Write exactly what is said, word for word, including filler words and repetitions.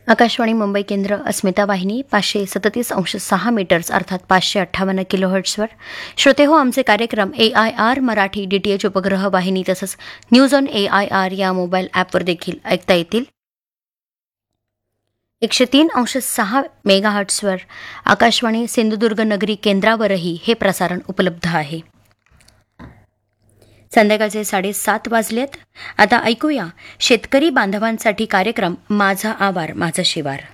आकाशवाणी मुंबई केंद्र अस्मिता वाहिनी पाचशे सदतीस अंश सहा मीटर्स अर्थात पाचशे अठ्ठावन्न किलो हर्ट्सवर. श्रोते हो, आमचे कार्यक्रम ए I R Marathi D T H उपग्रह वाहिनी तसंच news on A I R या मोबाईल ॲपवर देखील ऐकता येतील. एकशे तीन अंश सहा मेगा हर्ट्सवर आकाशवाणी सिंधुदुर्ग नगरी केंद्रावरही हे प्रसारण उपलब्ध आहे. संध्याकाळचे साडेसात वाजलेत. आता ऐकूया शेतकरी बांधवांसाठी कार्यक्रम माझा आवार माझं शिवार.